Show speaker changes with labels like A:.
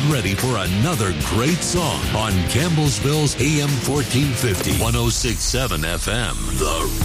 A: ready for another great song on Campbellsville's AM 1450, 106.7 FM. The